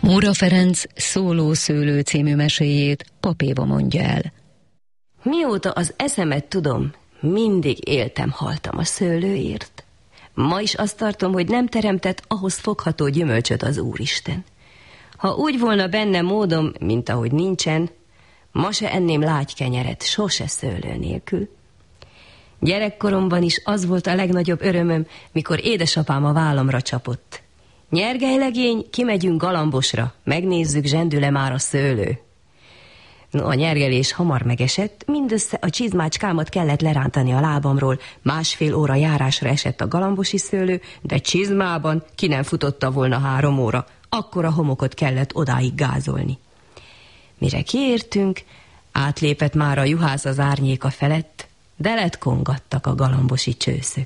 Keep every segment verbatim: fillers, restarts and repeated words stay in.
Móra Ferenc Szólószőlő című meséjét Pap Éva mondja el. Mióta az eszemet tudom, mindig éltem, haltam a szőlőért. Ma is azt tartom, hogy nem teremtett ahhoz fogható gyümölcsöt az Úristen. Ha úgy volna benne módom, mint ahogy nincsen, ma se enném lágykenyeret, sose szőlő nélkül. Gyerekkoromban is az volt a legnagyobb örömöm, mikor édesapám a vállamra csapott. Nyergelj, legény, kimegyünk galambosra, megnézzük, zsendül-e már a szőlő. No, a nyergelés hamar megesett, mindössze a csizmácskámat kellett lerántani a lábamról, másfél óra járásra esett a galambosi szőlő, de csizmában ki nem futotta volna három óra, akkora homokot kellett odáig gázolni. Mire kiértünk, átlépett már a juhász az árnyéka felett, de letkongattak a galambosi csőszök.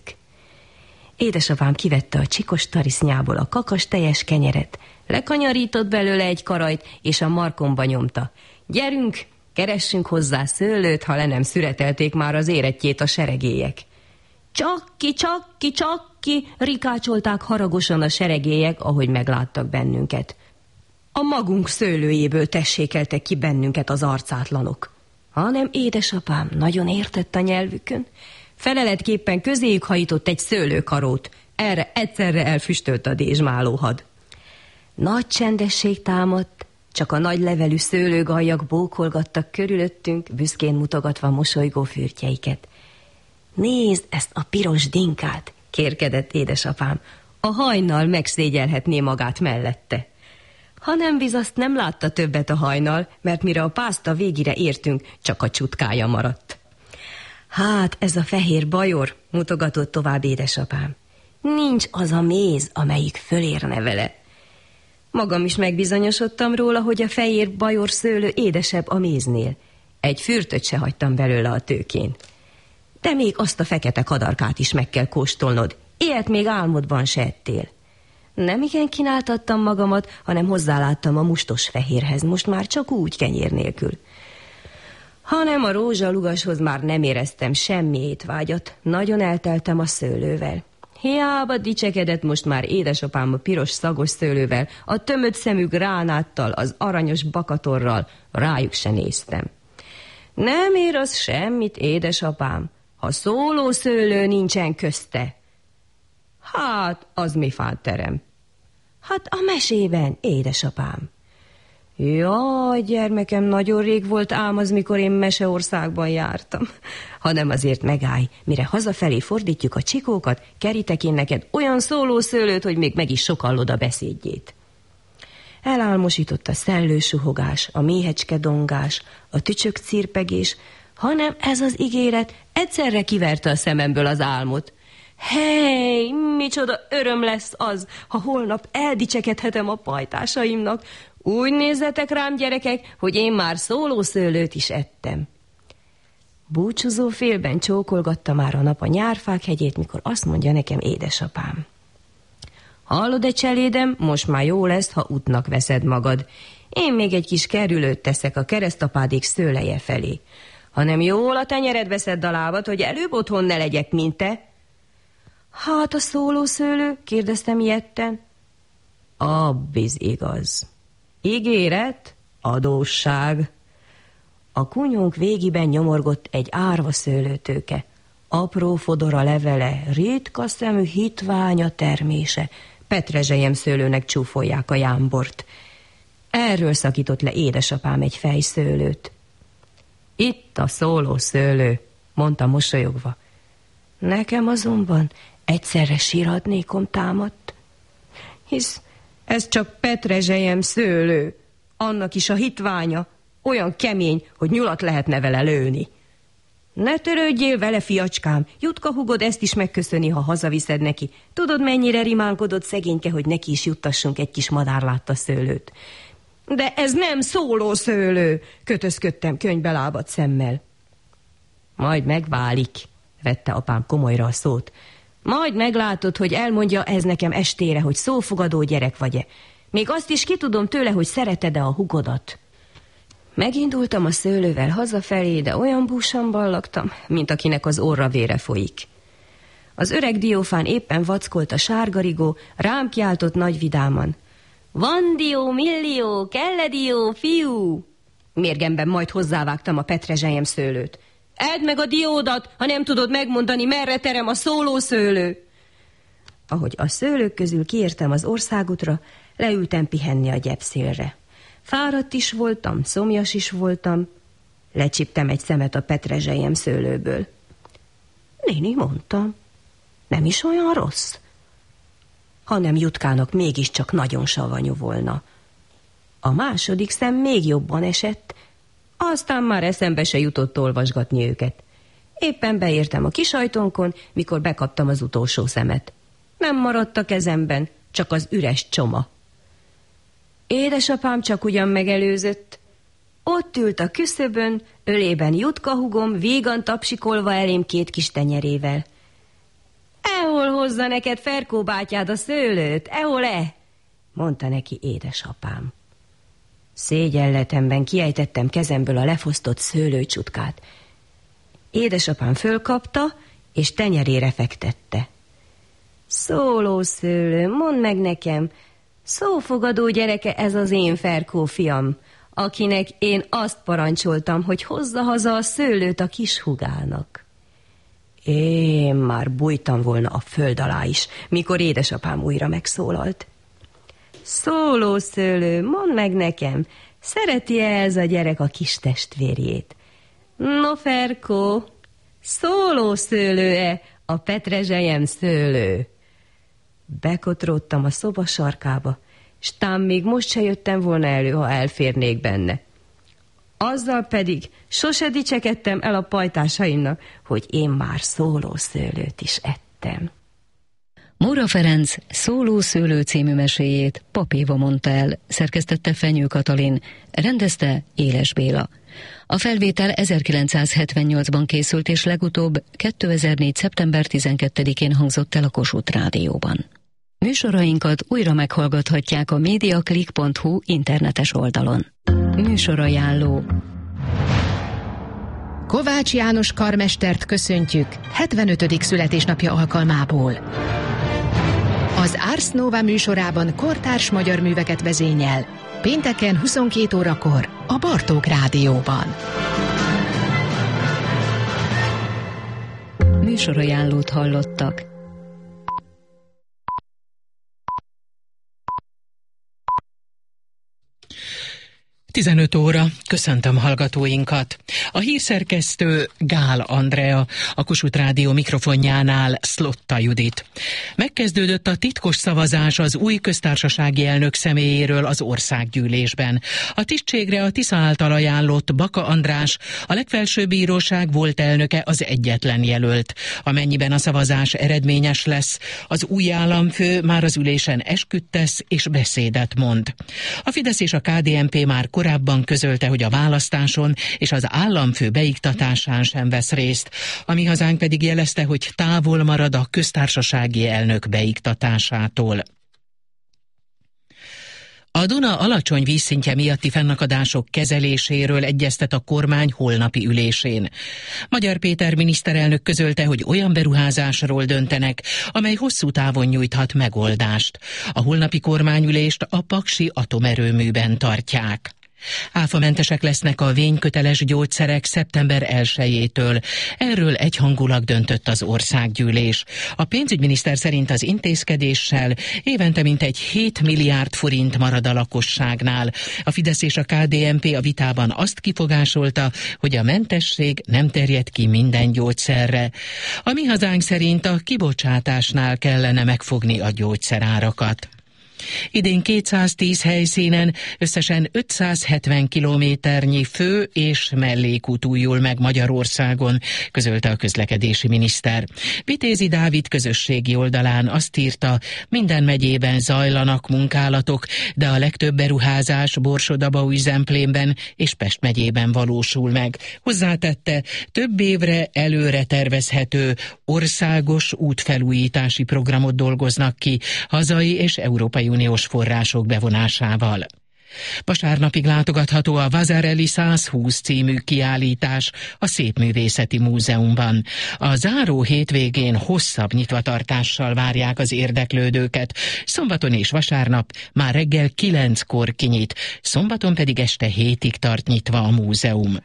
Édesapám kivette a csikos tarisznyából a kakas teljes kenyeret, lekanyarított belőle egy karajt, és a markomba nyomta. Gyerünk, keressünk hozzá szőlőt, ha le nem szüretelték már az érettjét a seregélyek. Csak ki, csak ki, csak ki, rikácsolták haragosan a seregélyek, ahogy megláttak bennünket. A magunk szőlőjéből tessékeltek ki bennünket az arcátlanok. Hanem édesapám nagyon értett a nyelvükön. Feleletképpen közéjük hajított egy szőlőkarót, erre egyszerre elfüstölt a dézsmálóhad. Nagy csendesség támadt, csak a nagy levelű szőlőgaljak bókolgattak körülöttünk, büszkén mutogatva mosolygó fürtjeiket. Nézd ezt a piros dinkát, kérkedett édesapám, a hajnal megszégyelhetné magát mellette. Ha nem bizaszt, nem látta többet a hajnal, mert mire a pászta végére értünk, csak a csutkája maradt. Hát ez a fehér bajor, mutogatott tovább édesapám. Nincs az a méz, amelyik fölérne vele. Magam is megbizonyosodtam róla, hogy a fehér bajor szőlő édesebb a méznél. Egy fürtöt se hagytam belőle a tőkén. De még azt a fekete kadarkát is meg kell kóstolnod. Ilyet még álmodban se ettél. Nem igen kínáltattam magamat, hanem hozzáláttam a mustos fehérhez, most már csak úgy kenyér nélkül. Hanem a rózsalugashoz már nem éreztem semmi étvágyat, nagyon elteltem a szőlővel. Hiába dicsekedett most már édesapám a piros szagos szőlővel, a tömött szemű gránáttal, az aranyos bakatorral, rájuk se néztem. Nem ér az semmit, édesapám, ha szólószőlő nincsen közte. Hát, az mi fát terem? Hát a mesében, édesapám. Jaj, gyermekem, nagyon rég volt ám az, mikor én Meseországban jártam. Hanem azért megállj, mire hazafelé fordítjuk a csikókat, kerítek én neked olyan szólószőlőt, hogy még meg is sokallod a beszédjét. Elálmosított a szellősuhogás, a méhecske dongás, a tücsök cirpegés, hanem ez az ígéret egyszerre kiverte a szememből az álmot. Hey, micsoda öröm lesz az, ha holnap eldicsekedhetem a pajtásaimnak. Úgy nézzetek rám, gyerekek, hogy én már szólószőlőt is ettem. Búcsúzó félben csókolgatta már a nap a nyárfák hegyét, mikor azt mondja nekem édesapám. Hallod-e, cselédem, most már jó lesz, ha útnak veszed magad. Én még egy kis kerülőt teszek a keresztapádék szőleje felé. Hanem jól a tenyeredbe szedd a lábad, hogy előbb otthon ne legyek, mint te. Hát a szólószőlő? Kérdeztem ijedten. Abbiz igaz. Ígéret, adósság. A kunyónk végiben nyomorgott egy árva szőlőtőke. Apró fodora levele, ritka szemű hitványa termése. Petrezselyem szőlőnek csúfolják a jámbort. Erről szakított le édesapám egy fejszőlőt. Itt a szólószőlő, mondta mosolyogva. Nekem azonban egyszerre síradnékom támadt. Hisz ez csak petrezselyem szőlő, annak is a hitványa, olyan kemény, hogy nyulat lehetne vele lőni. Ne törődjél vele, fiacskám, Jutka hugod ezt is megköszöni, ha hazaviszed neki. Tudod, mennyire rimánkodott szegényke, hogy neki is juttassunk egy kis madárlátta szőlőt. De ez nem szólószőlő, kötözködtem könyvbe lábadt szemmel. Majd megválik, vette apám komolyra a szót. Majd meglátod, hogy elmondja ez nekem estére, hogy szófogadó gyerek vagy-e. Még azt is ki tudom tőle, hogy szereted-e a hugodat. Megindultam a szőlővel hazafelé, de olyan búsan ballagtam, mint akinek az orra vére folyik. Az öreg diófán éppen vackolt a sárgarigó, rám kiáltott nagy vidáman. Van dió, millió, kell dió, fiú. Mérgemben majd hozzávágtam a petrezselyem szőlőt. Edd meg a diódat, ha nem tudod megmondani, merre terem a szólószőlő. Ahogy a szőlők közül kiértem az országútra, leültem pihenni a gyepszélre. Fáradt is voltam, szomjas is voltam. Lecsiptem egy szemet a petrezselyem szőlőből. Néni, mondtam, nem is olyan rossz. Hanem Jutkának mégiscsak nagyon savanyú volna. A második szem még jobban esett, aztán már eszembe se jutott olvasgatni őket. Éppen beértem a kisajtónkon, mikor bekaptam az utolsó szemet. Nem maradt a kezemben, csak az üres csoma. Édesapám csak ugyan megelőzött. Ott ült a küszöbön, ölében Jutka hugom, vígan tapsikolva elém két kis tenyerével. Ehol hozza neked Ferkó bátyád a szőlőt, ehol-e? Mondta neki édesapám. Szégyenletemben kiejtettem kezemből a lefosztott szőlőcsutkát. Édesapám fölkapta, és tenyerére fektette. Szólószőlő, mondd meg nekem, szófogadó gyereke ez az én Ferkó fiam, akinek én azt parancsoltam, hogy hozza haza a szőlőt a kis hugának. Én már bújtam volna a föld alá is, mikor édesapám újra megszólalt. Szólószőlő, mondd meg nekem, szereti-e ez a gyerek a kis testvérjét? No, Ferkó, szólószőlő-e a petrezselyem szőlő? Bekotródtam a szoba sarkába, s tám még most se jöttem volna elő, ha elférnék benne. Azzal pedig sose dicsekedtem el a pajtásaimnak, hogy én már szólószőlőt is ettem. Móra Ferenc Szólószőlő című meséjét Pap Éva mondta el, szerkesztette Fenyő Katalin, rendezte Éles Béla. A felvétel ezerkilencszázhetvennyolcban készült, és legutóbb kétezer-négy. szeptember tizenkettedikén hangzott el a Kossuth Rádióban. Műsorainkat újra meghallgathatják a mediaclick pont hu internetes oldalon. Műsorajánló. Kovács János karmestert köszöntjük hetvenötödik születésnapja alkalmából. Az Ars Nova műsorában kortárs magyar műveket vezényel, pénteken huszonkét órakor a Bartók Rádióban. Műsorajánlót hallottak. tizenöt óra, köszöntöm hallgatóinkat. A hírszerkesztő Gál Andrea, a Kossuth Rádió mikrofonjánál Szlotta Judit. Megkezdődött a titkos szavazás az új köztársasági elnök személyéről az országgyűlésben. A tisztségre a Tisza által ajánlott Baka András, a legfelsőbb bíróság volt elnöke, az egyetlen jelölt. Amennyiben a szavazás eredményes lesz, az új államfő már az ülésen esküt tesz és beszédet mond. A Fidesz és a ká dé en pé már korábban közölte, hogy a választáson és az államfő beiktatásán sem vesz részt. A Mi Hazánk pedig jelezte, hogy távol marad a köztársasági elnök beiktatásától. A Duna alacsony vízszintje miatti fennakadások kezeléséről egyeztet a kormány holnapi ülésén. Magyar Péter miniszterelnök közölte, hogy olyan beruházásról döntenek, amely hosszú távon nyújthat megoldást. A holnapi kormányülést a paksi atomerőműben tartják. Áfamentesek lesznek a vényköteles gyógyszerek szeptember elsejétől. Erről egyhangulag döntött az országgyűlés. A pénzügyminiszter szerint az intézkedéssel évente mintegy hét milliárd forint marad a lakosságnál. A Fidesz és a ká dé en pé a vitában azt kifogásolta, hogy a mentesség nem terjed ki minden gyógyszerre. A Mi Hazánk szerint a kibocsátásnál kellene megfogni a gyógyszerárakat. Idén kétszáztíz helyszínen összesen ötszázhetven kilométernyi fő- és mellékút újul meg Magyarországon, közölte a közlekedési miniszter. Vitézi Dávid közösségi oldalán azt írta, minden megyében zajlanak munkálatok, de a legtöbb beruházás Borsod-Abaúj-Zemplénben és Pest megyében valósul meg. Hozzátette, több évre előre tervezhető országos útfelújítási programot dolgoznak ki hazai és európai uniós források bevonásával. Vasárnapig látogatható a Vasarely százhúsz című kiállítás a Szépművészeti Múzeumban. A záró hétvégén hosszabb nyitvatartással várják az érdeklődőket. Szombaton és vasárnap már reggel kilenckor kinyit, szombaton pedig este hétig tart nyitva a múzeum.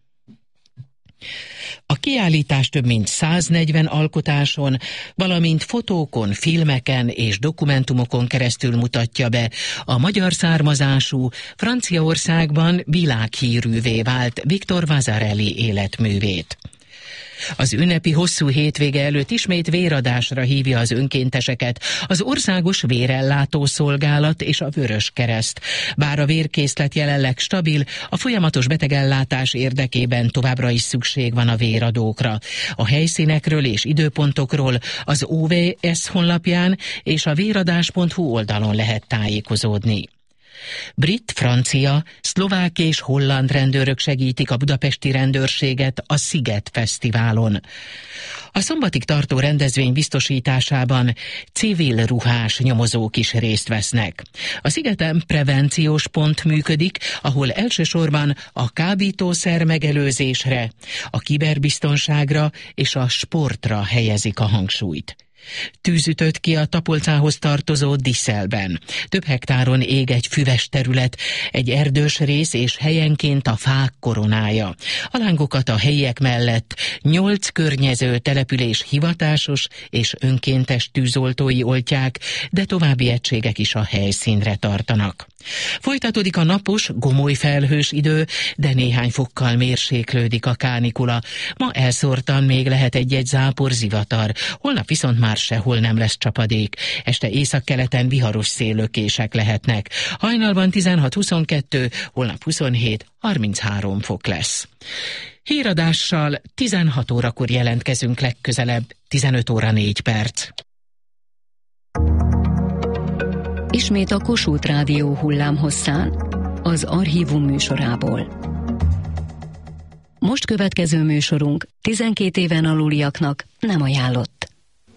A kiállítás több mint száznegyven alkotáson, valamint fotókon, filmeken és dokumentumokon keresztül mutatja be a magyar származású, Franciaországban világhírűvé vált Victor Vasarely életművét. Az ünnepi hosszú hétvége előtt ismét véradásra hívja az önkénteseket az Országos Vérellátó Szolgálat és a Vöröskereszt. Bár a vérkészlet jelenleg stabil, a folyamatos betegellátás érdekében továbbra is szükség van a véradókra. A helyszínekről és időpontokról az o vé es honlapján és a véradás pont hu oldalon lehet tájékozódni. Brit, francia, szlovák és holland rendőrök segítik a budapesti rendőrséget a Sziget Fesztiválon. A szombatig tartó rendezvény biztosításában civil ruhás nyomozók is részt vesznek. A Szigeten prevenciós pont működik, ahol elsősorban a kábítószer megelőzésre, a kiberbiztonságra és a sportra helyezik a hangsúlyt. Tűz ütött ki a Tapolcához tartozó Diszelben. Több hektáron ég egy füves terület, egy erdős rész és helyenként a fák koronája. A lángokat a helyiek mellett nyolc környező település hivatásos és önkéntes tűzoltói oltják, de további egységek is a helyszínre tartanak. Folytatódik a napos, gomoly felhős idő, de néhány fokkal mérséklődik a kánikula. Ma elszórtan még lehet egy-egy zápor, zivatar, holnap viszont már sehol nem lesz csapadék. Este északkeleten viharos széllökések lehetnek. Hajnalban tizenhat-huszonkettő, holnap huszonhét, harminchárom fok lesz. Híradással tizenhat órakor jelentkezünk legközelebb, tizenöt óra négy perc. Ismét a Kossuth Rádió hullámhosszán, az Archívum műsorából. Most következő műsorunk tizenkét éven aluliaknak nem ajánlott.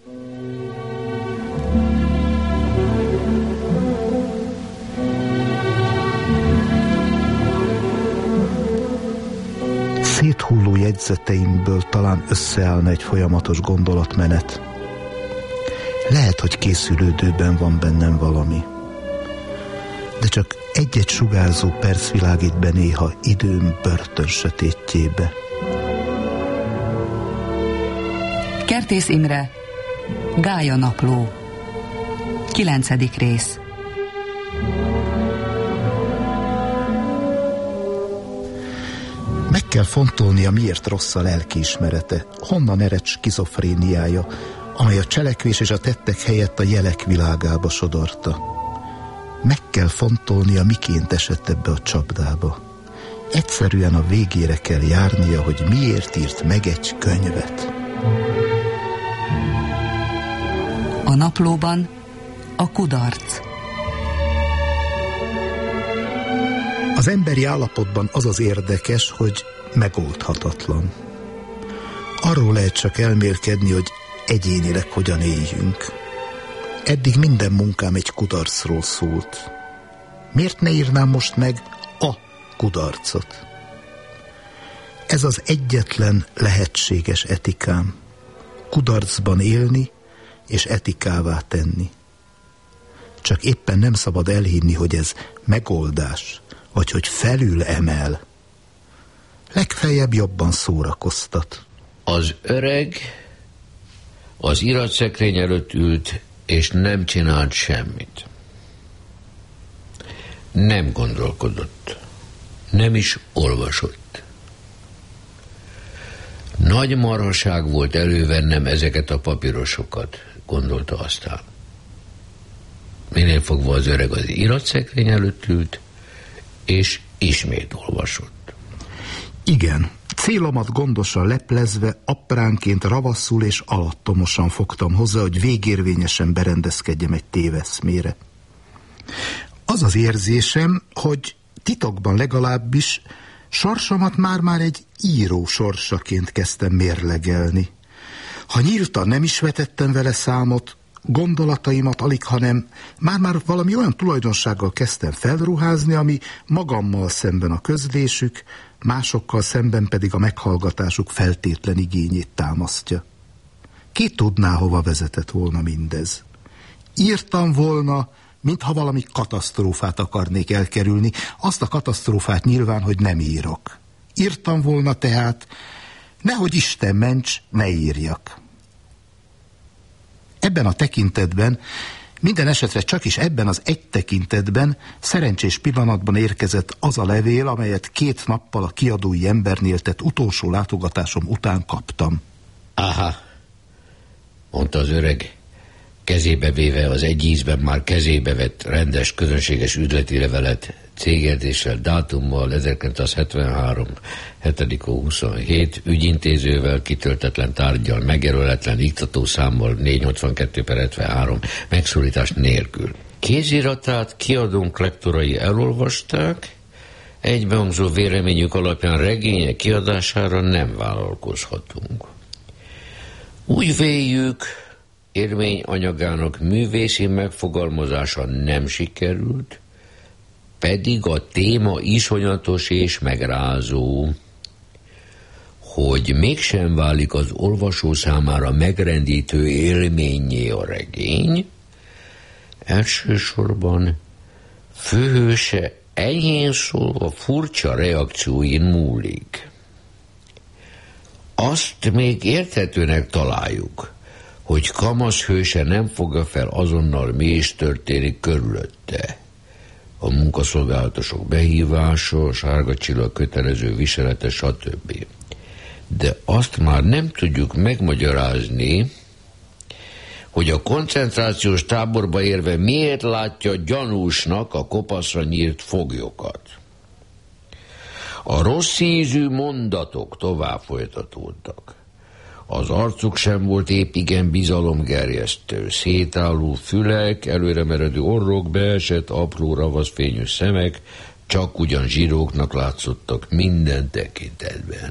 Széthulló jegyzeteimből talán összeállna egy folyamatos gondolatmenet. Lehet, hogy készülődőben van bennem valami, de csak egy-egy sugárzó perc világít be néha időm börtön sötétjébe. Kertész Imre, Gálya napló, kilencedik rész. Meg kell fontolnia, miért rossz a lelkiismerete, honnan ered skizofréniája, amely a cselekvés és a tettek helyett a jelek világába sodorta. Meg kell fontolnia, miként esett ebbe a csapdába. Egyszerűen a végére kell járnia, hogy miért írt meg egy könyvet. A naplóban a kudarc. Az emberi állapotban az az érdekes, hogy megoldhatatlan. Arról lehet csak elmélkedni, hogy egyénileg hogyan éljünk. Eddig minden munkám egy kudarcról szólt. Miért ne írnám most meg a kudarcot? Ez az egyetlen lehetséges etikám. Kudarcban élni és etikává tenni. Csak éppen nem szabad elhinni, hogy ez megoldás, vagy hogy felül emel. Legfeljebb jobban szórakoztat. Az öreg az iratszekrény előtt ült, és nem csinált semmit. Nem gondolkodott. Nem is olvasott. Nagy marhaság volt elővennem ezeket a papírosokat, gondolta aztán. Minél fogva az öreg az iratszekrény előtt ült, és ismét olvasott. Igen, célomat gondosan leplezve, apránként ravasszul és alattomosan fogtam hozzá, hogy végérvényesen berendezkedjem egy téveszmére. Az az érzésem, hogy titokban legalábbis sorsomat már-már egy író sorsaként kezdtem mérlegelni. Ha nyíltan nem is vetettem vele számot, Gondolataimat alig, hanem már-már valami olyan tulajdonsággal kezdtem felruházni, ami magammal szemben a közlésük, másokkal szemben pedig a meghallgatásuk feltétlen igényét támasztja. Ki tudná, hova vezetett volna mindez? Írtam volna, mintha valami katasztrófát akarnék elkerülni, azt a katasztrófát nyilván, hogy nem írok. Írtam volna tehát, nehogy Isten ments, ne írjak. Ebben a tekintetben, minden esetre csak is ebben az egy tekintetben szerencsés pillanatban érkezett az a levél, amelyet két nappal a kiadói embernél tett utolsó látogatásom után kaptam. Aha, mondta az öreg, kezébe véve az egy ízben már kezébe vett rendes, közönséges üzleti levelet, cégjegyzéssel, dátummal, ezerkilencszázhetvenhárom. hetedik hó huszonhét, ügyintézővel, kitöltetlen tárggyal, megjelöletlen iktatószámmal, négyszáznyolcvankettő per hetvenhárom, megszólítás nélkül. Kéziratát kiadónk lektorai elolvasták, egybehangzó véleményük alapján regények kiadására nem vállalkozhatunk. Úgy véljük, érmény anyagának művészi megfogalmazása nem sikerült, pedig a téma iszonyatos és megrázó, hogy mégsem válik az olvasó számára megrendítő élménnyé a regény, elsősorban főhőse enyhén szólva furcsa reakcióin múlik. Azt még érthetőnek találjuk, hogy kamasz hőse nem fogja fel azonnal, mi is történik körülötte. A munkaszolgálatosok behívása, a sárga csillag kötelező viselete, stb. De azt már nem tudjuk megmagyarázni, hogy a koncentrációs táborba érve miért látja gyanúsnak a kopaszra nyírt foglyokat. A rossz ízű mondatok tovább folytatódtak. Az arcuk sem volt épp igen bizalomgerjesztő, szétálló fülek, előre meredő orrok, beesett, apró ravaszfényű szemek, csak ugyan zsiróknak látszottak minden tekintetben.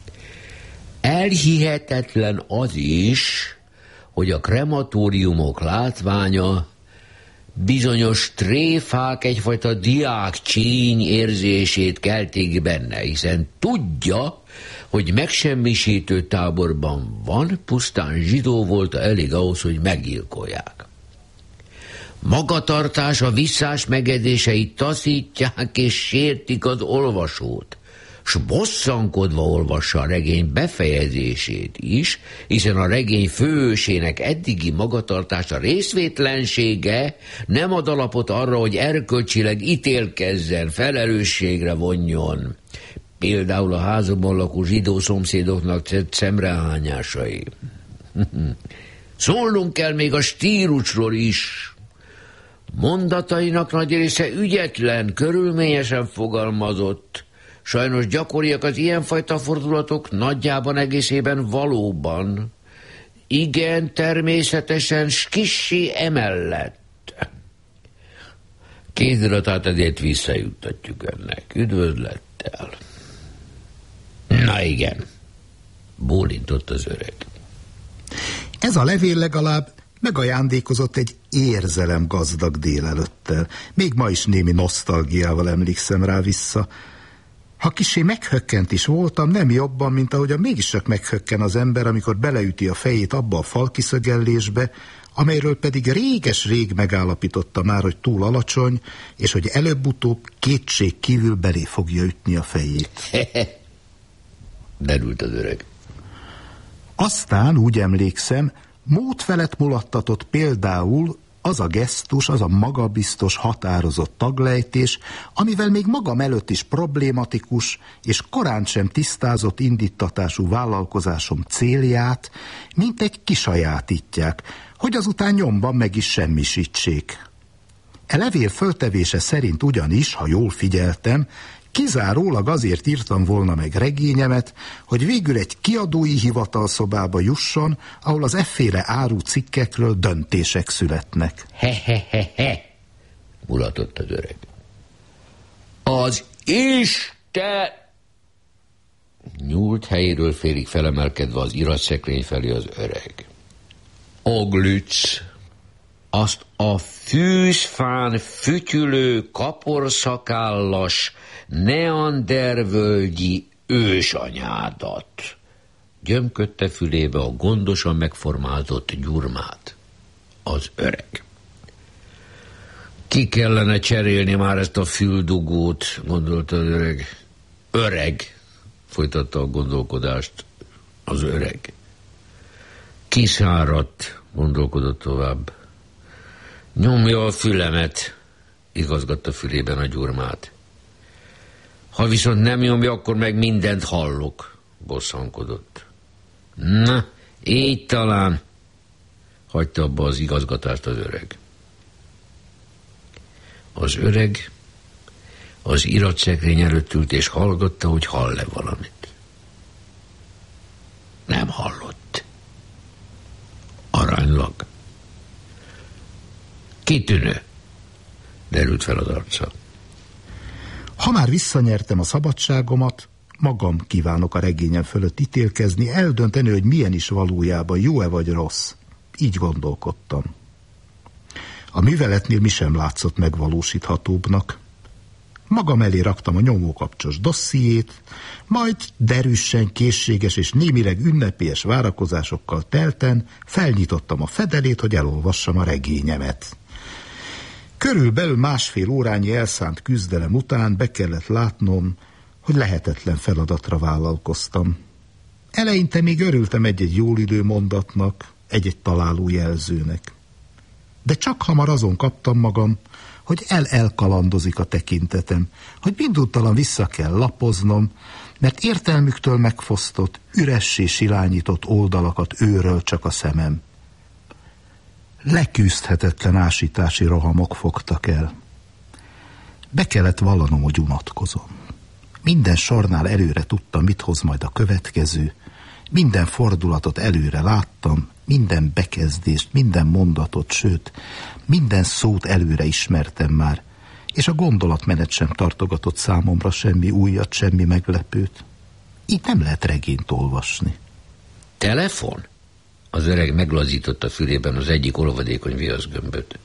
Elhihetetlen az is, hogy a krematóriumok látványa bizonyos tréfák egyfajta diákcsíny érzését keltik benne, hiszen tudja, hogy megsemmisítő táborban van, pusztán zsidó volt elég ahhoz, hogy meggyilkolják. Magatartása, visszás megedéseit taszítják és sértik az olvasót, s bosszankodva olvassa a regény befejezését is, hiszen a regény főhősének eddigi magatartása, részvétlensége nem ad alapot arra, hogy erkölcsileg ítélkezzen, felelősségre vonjon. Például a házban lakó zsidó szomszédoknak tett szemrehányásai. Szólnunk kell még a stílusról is. Mondatainak nagy része ügyetlen, körülményesen fogalmazott. Sajnos gyakoriak az ilyenfajta fordulatok, nagyjában egészében valóban. Igen, természetesen, s kissé emellett. Kéziratát ezért visszajuttatjuk ennek. Üdvözlettel. Na igen, bólintott az öreg. Ez a levél legalább megajándékozott egy érzelemgazdag délelőttel. Még ma is némi nosztalgiával emlékszem rá vissza. Ha kissé meghökkent is voltam, nem jobban, mint ahogyan mégiscsak meghökken az ember, amikor beleüti a fejét abba a falkiszögellésbe, amelyről pedig réges-rég megállapította már, hogy túl alacsony, és hogy előbb-utóbb kétség kívül belé fogja ütni a fejét. Derült az öreg. Aztán, úgy emlékszem, mód felett mulattatott például az a gesztus, az a magabiztos, határozott taglejtés, amivel még magam előtt is problématikus és korán sem tisztázott indítatású vállalkozásom célját, mint egy kisajátítják, hogy azután nyomban meg is semmisítsék. E levél föltevése szerint ugyanis, ha jól figyeltem, kizárólag azért írtam volna meg regényemet, hogy végül egy kiadói hivatalszobába jusson, ahol az efféle áru cikkekről döntések születnek. He-he-he-he, mulatott az öreg. Az Isten! Nyúlt helyéről félig felemelkedve az iratszekrény felé az öreg. Oglütz, azt a fűzfán fütyülő, kaporszakállas, neandervölgyi ősanyádat. Gyömködte fülébe a gondosan megformáltott gyurmát. Az öreg. Ki kellene cserélni már ezt a füldugót, gondolta az öreg. Öreg, folytatta a gondolkodást az öreg. Kiszáradt, gondolkodott tovább. Nyomja a fülemet, igazgatta fülében a gyurmát. Ha viszont nem nyomja, akkor meg mindent hallok, bosszankodott. Na, így talán, hagyta abba az igazgatást az öreg. Az öreg az iratszekrény előtt ült, és hallgatta, hogy hall-e valamit. Nem hallott. Aránylag. Kitűnő, derült fel az arca. Ha már visszanyertem a szabadságomat, magam kívánok a regényem fölött ítélkezni, eldönteni, hogy milyen is valójában, jó-e vagy rossz. Így gondolkodtam. A műveletnél mi sem látszott megvalósíthatóbbnak. Magam elé raktam a nyomókapcsos dossziét, majd derűsen, készséges és némileg ünnepélyes várakozásokkal telten felnyitottam a fedelét, hogy elolvassam a regényemet. Körülbelül másfél órányi elszánt küzdelem után be kellett látnom, hogy lehetetlen feladatra vállalkoztam. Eleinte még örültem egy-egy jólillő mondatnak, egy-egy találó jelzőnek. De csak hamar azon kaptam magam, hogy el-elkalandozik a tekintetem, hogy mindúttalan vissza kell lapoznom, mert értelmüktől megfosztott, üressé silányított oldalakat őröl csak a szemem. Leküzdhetetlen ásítási rohamok fogtak el. Be kellett vallanom, hogy unatkozom. Minden sornál előre tudtam, mit hoz majd a következő, minden fordulatot előre láttam, minden bekezdést, minden mondatot, sőt, minden szót előre ismertem már, és a gondolatmenet sem tartogatott számomra semmi újat, semmi meglepőt. Így nem lehet regényt olvasni. Telefon? Az öreg meglazította fülében az egyik olvadékony viaszgömböt.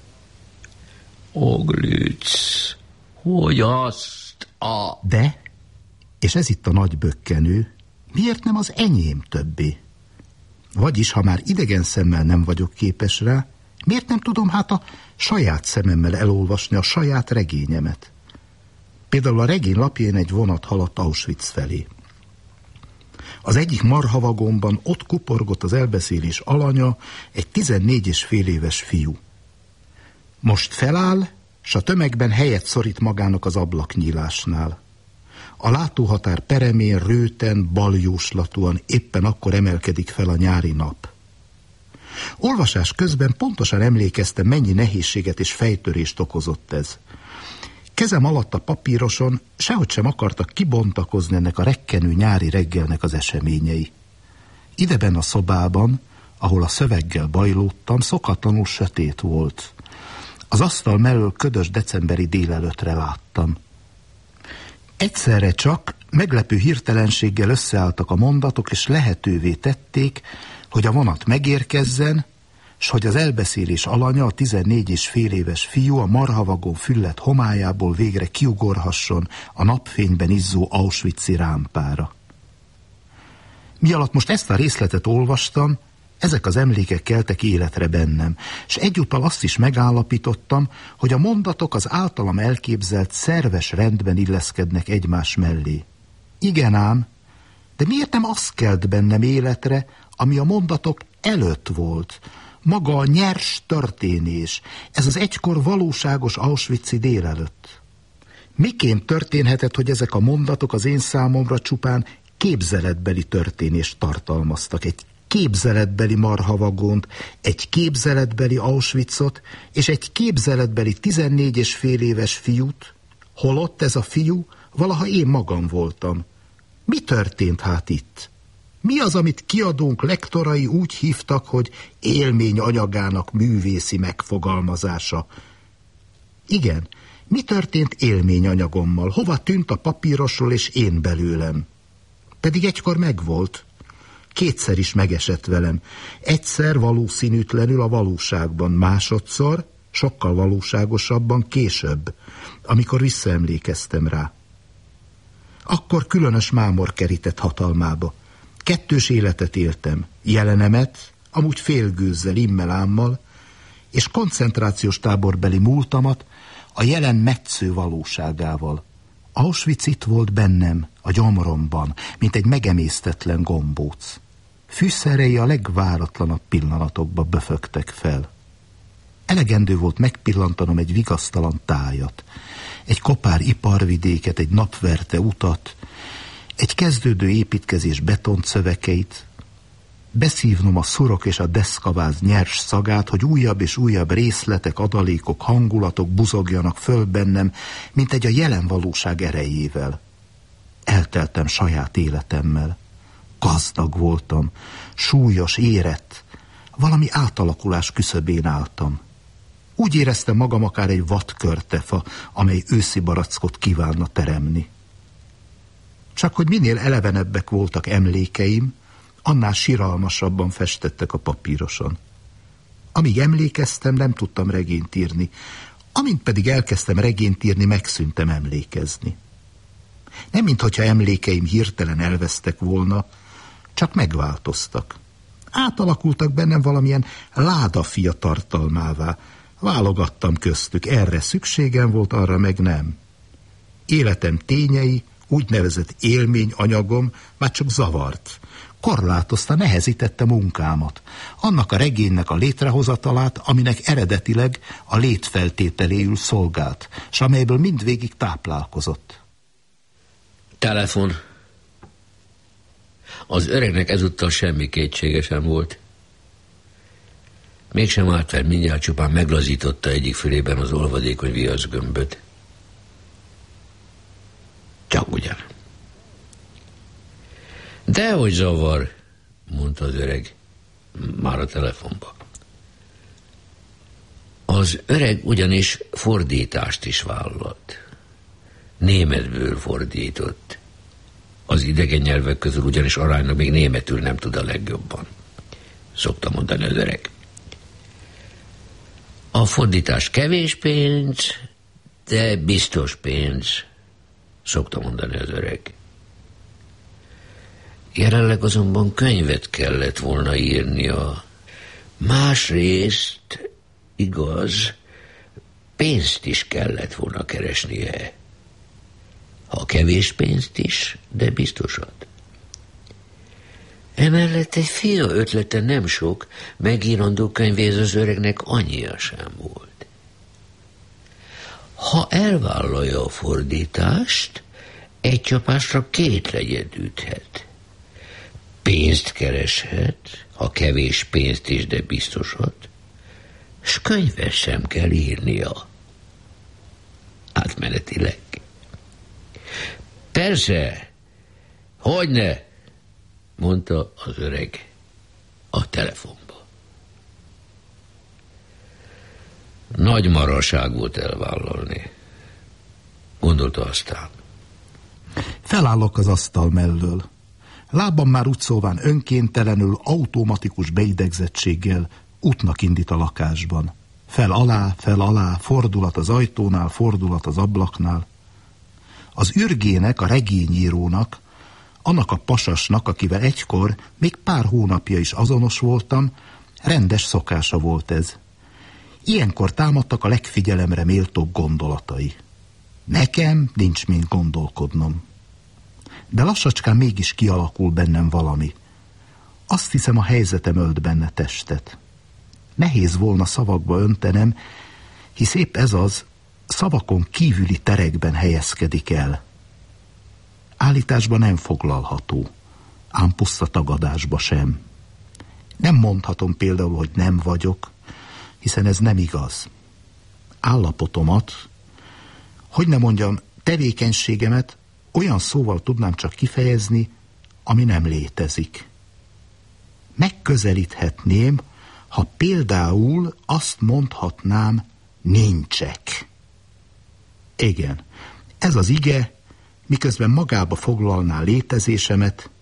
Oglic, hogy azt a... De, és ez itt a nagy bökkenő, miért nem az enyém többé? Vagyis, ha már idegen szemmel nem vagyok képes rá, miért nem tudom hát a saját szememmel elolvasni a saját regényemet? Például a regény lapján egy vonat haladt Auschwitz felé. Az egyik marhavagomban ott kuporgott az elbeszélés alanya, egy tizennégy és fél éves fiú. Most feláll, s a tömegben helyet szorít magának az ablaknyílásnál. A látóhatár peremén, rőten, baljóslatúan éppen akkor emelkedik fel a nyári nap. Olvasás közben pontosan emlékeztem, mennyi nehézséget és fejtörést okozott ez. Kezem alatt a papíroson sehogy sem akartak kibontakozni ennek a rekkenő nyári reggelnek az eseményei. Ideben a szobában, ahol a szöveggel bajlódtam, szokatlanul sötét volt. Az asztal mellől ködös decemberi délelőttre láttam. Egyszerre csak meglepő hirtelenséggel összeálltak a mondatok, és lehetővé tették, hogy a vonat megérkezzen, s hogy az elbeszélés alanya, a tizennégy és fél éves fiú a marhavagon füllet homályából végre kiugorhasson a napfényben izzó auschwitzi rámpára. Mi alatt most ezt a részletet olvastam, ezek az emlékek keltek életre bennem, s egyúttal azt is megállapítottam, hogy a mondatok az általam elképzelt szerves rendben illeszkednek egymás mellé. Igen ám, de miért nem az kelt bennem életre, ami a mondatok előtt volt, maga a nyers történés, ez az egykor valóságos auschwitzi délelőtt? Miként történhetett, hogy ezek a mondatok az én számomra csupán képzeletbeli történést tartalmaztak, egy képzeletbeli marhavagont, egy képzeletbeli Auschwitzot, és egy képzeletbeli tizennégy és fél éves fiút, holott ez a fiú, valaha én magam voltam. Mi történt hát itt? Mi az, amit kiadónk lektorai úgy hívtak, hogy élmény anyagának művészi megfogalmazása? Igen, mi történt élményanyagommal? Hova tűnt a papírosról és én belőlem? Pedig egykor megvolt. Kétszer is megesett velem. Egyszer valószínűtlenül a valóságban, másodszor sokkal valóságosabban később, amikor visszaemlékeztem rá. Akkor különös mámor kerített hatalmába. Kettős életet éltem, jelenemet, amúgy félgőzzel, immelámmal, és koncentrációs táborbeli múltamat a jelen metsző valóságával. Auschwitz itt volt bennem, a gyomromban, mint egy megemésztetlen gombóc. Fűszerei a legváratlanabb pillanatokba böfögtek fel. Elegendő volt megpillantanom egy vigasztalan tájat, egy kopár iparvidéket, egy napverte utat, egy kezdődő építkezés betoncövekeit, beszívnom a szurok és a deszkaváz nyers szagát, hogy újabb és újabb részletek, adalékok, hangulatok buzogjanak föl bennem, mint egy a jelen valóság erejével. Elteltem saját életemmel. Gazdag voltam, súlyos, érett, valami átalakulás küszöbén álltam. Úgy éreztem magam akár egy vadkörtefa, amely őszi barackot kívánna teremni. Csak hogy minél elevenebbek voltak emlékeim, annál siralmasabban festettek a papíroson. Amíg emlékeztem, nem tudtam regényt írni. Amint pedig elkezdtem regényt írni, megszűntem emlékezni. Nem minthogyha emlékeim hirtelen elvesztek volna, csak megváltoztak. Átalakultak bennem valamilyen ládafia tartalmává. Válogattam köztük, erre szükségem volt, arra meg nem. Életem tényei, úgynevezett élményanyagom már csak zavart. Korlátozta, nehezítette munkámat. Annak a regénynek a létrehozatalát, aminek eredetileg a létfeltételéül szolgált, s amelyből mindvégig táplálkozott. Telefon. Az öregnek ezúttal semmi kétsége sem volt. Mégsem állt fel, mindjárt csupán meglazította egyik fülében az olvadékony viaszgömböt. Csak ugyan. Dehogy zavar, mondta az öreg, már a telefonba. Az öreg ugyanis fordítást is vállalt. Németből fordított. Az idegen nyelvek közül ugyanis aránylag még németül nem tud a legjobban, szokta mondani az öreg. A fordítás kevés pénz, de biztos pénz, szokta mondani az öreg. Jelenleg azonban könyvet kellett volna írnia. Másrészt, igaz, pénzt is kellett volna keresnie. Ha kevés pénzt is, de biztosat. Emellett egy fia ötlete nem sok, megírandó könyvéhez az öregnek annyia sem volt. Ha elvállalja a fordítást, egy csapásra két legyet üthet. Pénzt kereshet, ha kevés pénzt is, de biztosat, s könyvet sem kell írnia. Átmenetileg. Persze, hogyne, mondta az öreg a telefonba. Nagy maraság volt elvállalni, gondolta aztán. Felállok az asztal mellől. Lábam már úgy szóván önkéntelenül, automatikus beidegzettséggel útnak indít a lakásban. Fel alá, fel alá, fordulat az ajtónál, fordulat az ablaknál. Az ürgének, a regényírónak, annak a pasasnak, akivel egykor, még pár hónapja is azonos voltam, rendes szokása volt ez. Ilyenkor támadtak a legfigyelemre méltóbb gondolatai. Nekem nincs mind gondolkodnom. De lassacskán mégis kialakul bennem valami. Azt hiszem, a helyzetem ölt benne testet. Nehéz volna szavakba öntenem, hisz épp ez az, szavakon kívüli terekben helyezkedik el. Állításba nem foglalható, ám puszta tagadásba sem. Nem mondhatom például, hogy nem vagyok, hiszen ez nem igaz. Állapotomat, hogy ne mondjam, tevékenységemet olyan szóval tudnám csak kifejezni, ami nem létezik. Megközelíthetném, ha például azt mondhatnám, nincsek. Igen, ez az ige, miközben magába foglalná létezésemet,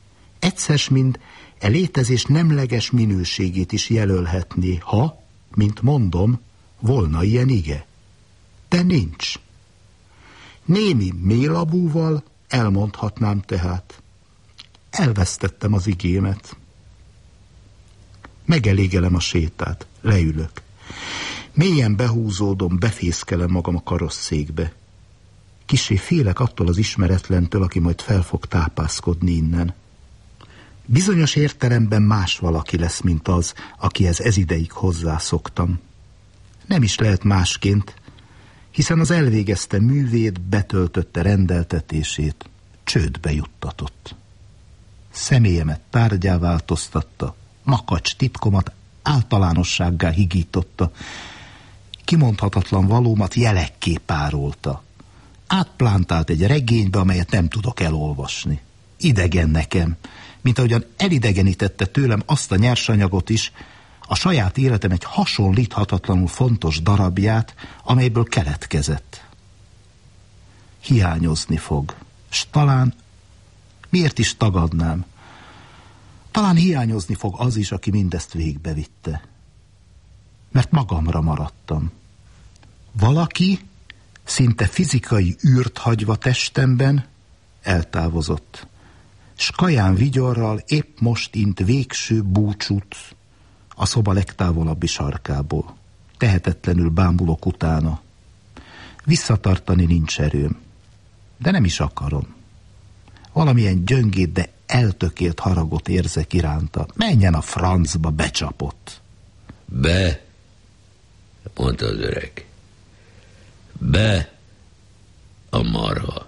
egyszer mind e létezés nemleges minőségét is jelölhetné, ha, mint mondom, volna ilyen ige. De nincs. Némi mélabúval elmondhatnám tehát. Elvesztettem az igémet. Megelégelem a sétát, leülök. Mélyen behúzódom, befészkelem magam a karosszékbe. Kissé félek attól az ismeretlentől, aki majd fel fog tápászkodni innen. Bizonyos értelemben más valaki lesz, mint az, akihez ezideig hozzászoktam. Nem is lehet másként, hiszen az elvégezte művét, betöltötte rendeltetését, csődbe juttatott. Személyemet tárgyá változtatta, makacs titkomat általánossággá higította, kimondhatatlan valómat jelekké párolta. Átplántált egy regénybe, amelyet nem tudok elolvasni. Idegen nekem, mint ahogyan elidegenítette tőlem azt a nyersanyagot is, a saját életem egy hasonlíthatatlanul fontos darabját, amelyből keletkezett. Hiányozni fog, s talán, miért is tagadnám, talán hiányozni fog az is, aki mindezt végbevitte. Mert magamra maradtam. Valaki, szinte fizikai űrt hagyva testemben, eltávozott, s kaján vigyorral épp most int végső búcsút a szoba legtávolabbi sarkából. Tehetetlenül bámulok utána. Visszatartani nincs erőm, de nem is akarom. Valamilyen gyöngét, de eltökélt haragot érzek iránta. Menjen a francba, becsapott. Be, mondta az öreg. Be a marha.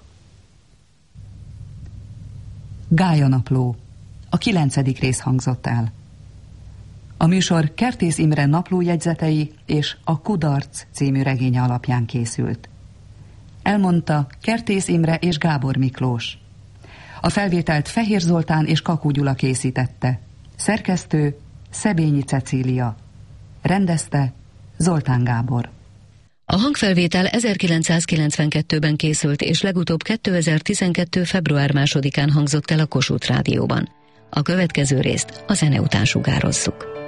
Gályanapló. A kilencedik rész hangzott el. A műsor Kertész Imre naplójegyzetei és a Kudarc című regénye alapján készült. Elmondta Kertész Imre és Gábor Miklós. A felvételt Fehér Zoltán és Kakú Gyula készítette. Szerkesztő Szebényi Cecília. Rendezte Zoltán Gábor. A hangfelvétel ezerkilencszázkilencvenkettőben készült, és legutóbb kétezer-tizenkettő. február másodikán hangzott el a Kossuth Rádióban. A következő részt a zene után sugározzuk.